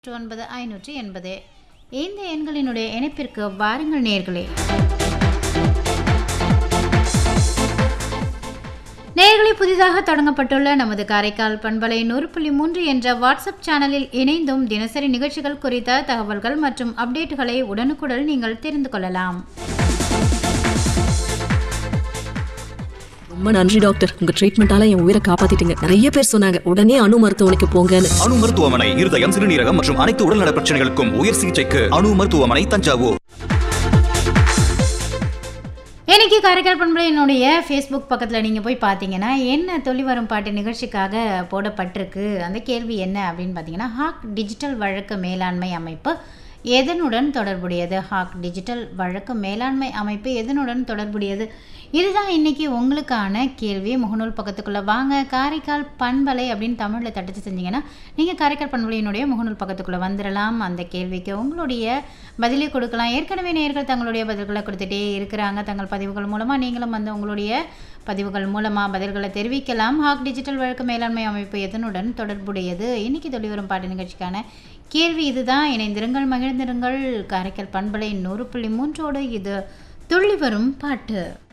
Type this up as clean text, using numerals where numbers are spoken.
9 இந்த எண்களினுடைய இணைப்பிற்கு வாருங்கள் நேயர்களே. நேயர்களே, புதிதாக தொடங்கப்பட்டுள்ள நமது காரைக்கால் பண்பலை 100.3 என்ற வாட்ஸ்அப் சேனலில் இணைந்தும் தினசரி நிகழ்ச்சிகள் குறித்த தகவல்கள் மற்றும் அப்டேட்டுகளை உடனுக்குடன் நீங்கள் தெரிந்து கொள்ளலாம். ரொம்ப நன்றி டாக்டர், உங்க ட்ரீட்மெண்டால என் உயிரை காப்பாத்திட்டீங்க. நிறைய பேர் சொன்னாங்க உடனே அணு மருத்துவமனைக்கு போங்கன்னு. அணு மருத்துவமனை இருதயம், சிறுநீரகம் மற்றும் அனைத்து உடல்நல பிரச்சனைகளுக்கும் உயர் சிகிச்சைக்கு அணு மருத்துவமனை, தஞ்சாவூர். இன்னைக்கு காரைக்கால் பண்பலையினுடைய ஃபேஸ்புக் பக்கத்தில் நீங்கள் போய் பார்த்தீங்கன்னா என்ன சொல்லி வரும் பாட்டு நிகழ்ச்சிக்காக போடப்பட்டிருக்கு. அந்த கேள்வி என்ன அப்படின்னு பார்த்தீங்கன்னா, ஹாக் டிஜிட்டல் வழக்கு மேலாண்மை அமைப்பு எதனுடன் தொடர்புடையது? ஹாக் டிஜிட்டல் வழக்கு மேலாண்மை அமைப்பு எதனுடன் தொடர்புடையது? இதுதான் இன்றைக்கி உங்களுக்கான கேள்வி. முகநூல் பக்கத்துக்குள்ளே வாங்க. காரைக்கால் பண்பலை அப்படின்னு தமிழில் தட்டச்சு செஞ்சிங்கன்னா நீங்கள் காரைக்கால் பண்பலையினுடைய முகநூல் பக்கத்துக்குள்ளே வந்துடலாம். அந்த கேள்விக்கு உங்களுடைய பதிலை கொடுக்கலாம். ஏற்கனவே நேயர்கள் தங்களுடைய பதில்களை கொடுத்துட்டே இருக்கிறாங்க. தங்கள் பதிவுகள் மூலமாக நீங்களும் வந்து உங்களுடைய பதிவுகள் மூலமாக பதில்களை தெரிவிக்கலாம். ஹாக் டிஜிட்டல் வழக்கு மேலாண்மை அமைப்பு எதனுடன் தொடர்புடையது? இன்றைக்கி சொல்லி வரும் பாட்டு நிகழ்ச்சிக்கான கேள்வி இதுதான். இணைந்திருங்கள், மகிழ்ந்திருங்கள். காரைக்கால் பண்பலை 100.3 இது துள்ளி வரும் பாட்டு.